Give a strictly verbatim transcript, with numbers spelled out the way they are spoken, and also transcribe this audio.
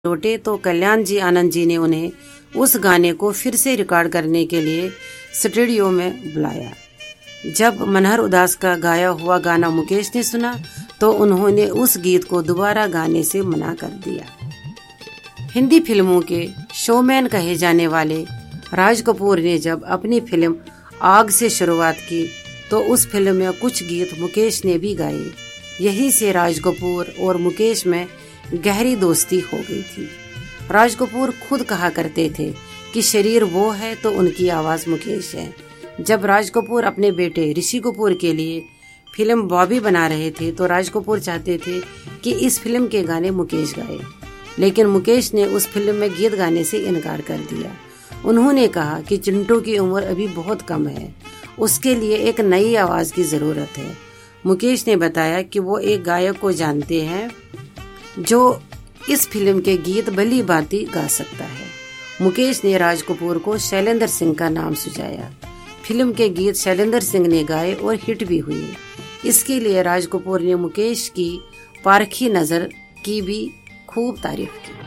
लौटे तो कल्याण जी आनंद जी ने उन्हें उस गाने को फिर से रिकॉर्ड करने के लिए स्टूडियो में बुलाया। जब मनहर उदास का गाया हुआ गाना मुकेश ने सुना तो उन्होंने उस गीत को दोबारा गाने से मना कर दिया। हिंदी फिल्मों के शोमैन कहे जाने वाले राज कपूर ने जब अपनी फिल्म आग से शुरुआत की तो उस फिल्म में कुछ गीत मुकेश ने भी गाए। यहीं से राज कपूर और मुकेश में गहरी दोस्ती हो गई थी। राज कपूर खुद कहा करते थे कि शरीर वो है तो उनकी आवाज मुकेश है। जब राज कपूर अपने बेटे ऋषि कपूर के लिए फिल्म बॉबी बना रहे थे तो राज कपूर चाहते थे कि इस फिल्म के गाने मुकेश गाए, लेकिन मुकेश ने उस फिल्म में गीत गाने से इनकार कर दिया। उन्होंने कहा कि चिंटू की उम्र अभी बहुत कम है, उसके लिए एक नई आवाज की जरूरत है। मुकेश ने बताया कि वो एक गायक को जानते हैं जो इस फिल्म के गीत भली भांति गा सकता है। मुकेश ने राज कपूर को शैलेंद्र सिंह का नाम सुझाया। फिल्म के गीत शैलेंद्र सिंह ने गाए और हिट भी हुए। इसके लिए राज कपूर ने मुकेश की पारखी नजर की भी खूब तारीफ की।